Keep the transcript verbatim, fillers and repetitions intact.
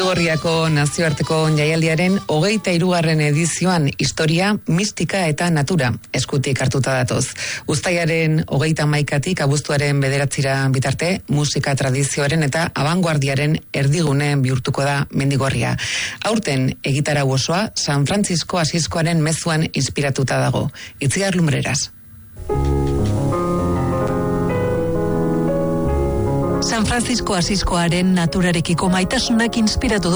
Mendigorriako nazioarteko jaialdiaren hogeita hirugarren edizioan historia, mistika eta natura eskutik hartuta datoz. Uztailaren hogeita hamaikatik abuztuaren bederatzira bitarte, musika tradizioaren eta abanguardiaren erdigune bihurtuko da Mendigorria. Aurten egitarau osoa San Francisco Asiskoaren mezuan inspiratuta dago. Itziar Lumbreras. San Francisco Asiskoaren naturarekiko maitasunak inspiratu